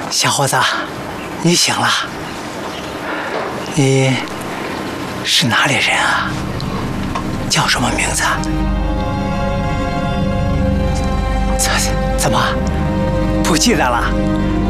小伙子，你醒了？你是哪里人啊？叫什么名字？怎么不记得了？